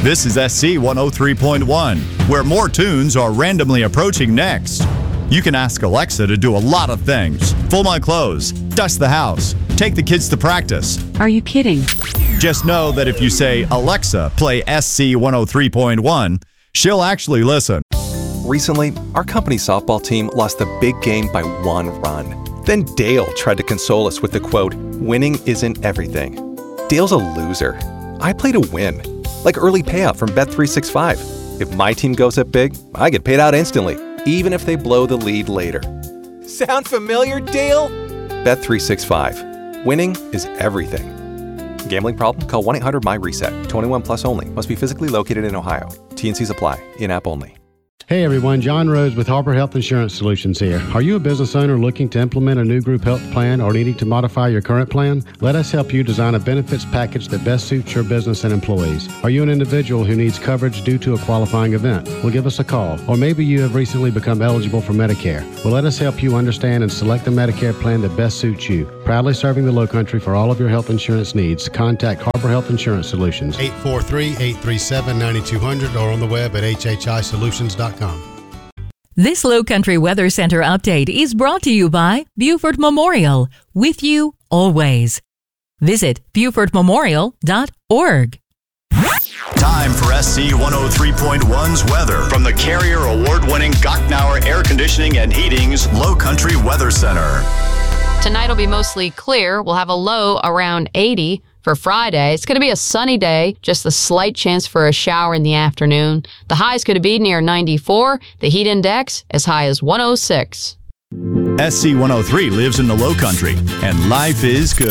This is SC 103.1, where more tunes are randomly approaching next. You can ask Alexa to do a lot of things. Fold my clothes, dust the house, take the kids to practice. Are you kidding? Just know that if you say, Alexa, play SC 103.1, she'll actually listen. Recently, our company softball team lost the big game by 1 run. Then Dale tried to console us with the quote, "Winning isn't everything." Dale's a loser. I play to win. Like early payout from Bet365. If my team goes up big, I get paid out instantly, even if they blow the lead later. Sound familiar, Dale? Bet365. Winning is everything. Gambling problem? Call 1-800-MY-RESET. 21 plus only. Must be physically located in Ohio. T&Cs apply. In-app only. Hey everyone, John Rose with Harper Health Insurance Solutions here. Are you a business owner looking to implement a new group health plan or needing to modify your current plan? Let us help you design a benefits package that best suits your business and employees. Are you an individual who needs coverage due to a qualifying event? Well, give us a call. Or maybe you have recently become eligible for Medicare. Well, let us help you understand and select the Medicare plan that best suits you. Proudly serving the Lowcountry for all of your health insurance needs. Contact Harper Health Insurance Solutions. 843-837-9200 or on the web at hhisolutions.com. This Lowcountry Weather Center update is brought to you by Buford Memorial, with you always. Visit BufordMemorial.org. Time for SC 103.1's weather from the Carrier Award-winning Gocknauer Air Conditioning and Heating's Lowcountry Weather Center. Tonight will be mostly clear. We'll have a low around 80 for Friday. It's going to be a sunny day, just a slight chance for a shower in the afternoon. The high is going to be near 94, the heat index as high as 106. SC 103 lives in the Lowcountry, and life is good.